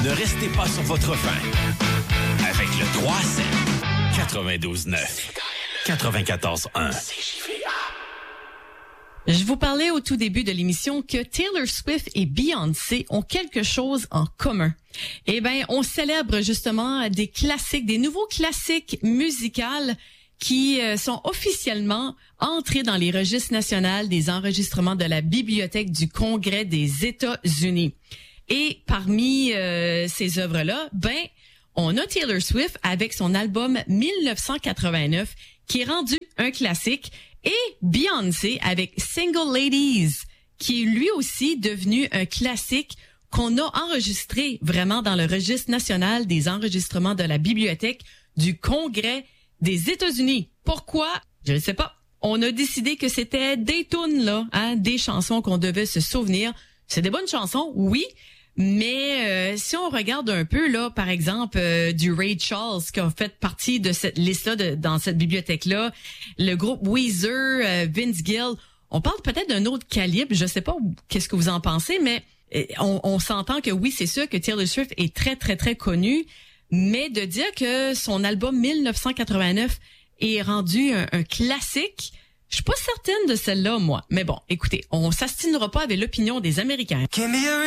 Ne restez pas sur votre faim. Avec le 3-7, 92-9, 94-1. Je vous parlais au tout début de l'émission que Taylor Swift et Beyoncé ont quelque chose en commun. Eh ben, on célèbre justement des classiques, des nouveaux classiques musicaux qui sont officiellement entrés dans les registres nationaux des enregistrements de la Bibliothèque du Congrès des États-Unis. Et parmi ces œuvres-là, ben, on a Taylor Swift avec son album 1989 qui est rendu un classique, et Beyoncé avec Single Ladies qui est lui aussi devenu un classique qu'on a enregistré vraiment dans le registre national des enregistrements de la Bibliothèque du Congrès des États-Unis. Pourquoi? Je ne sais pas. On a décidé que c'était des tunes, là, hein, des chansons qu'on devait se souvenir. C'est des bonnes chansons, oui, mais si on regarde un peu, là, par exemple, du Ray Charles, qui a fait partie de cette liste-là, dans cette bibliothèque-là, le groupe Weezer, Vince Gill, on parle peut-être d'un autre calibre, je sais pas qu'est-ce que vous en pensez, mais on s'entend que oui, c'est sûr que Taylor Swift est très, très, très connue, mais de dire que son album 1989 est rendu un classique, je suis pas certaine de celle-là, moi. Mais bon, écoutez, on s'astinera pas avec l'opinion des Américains.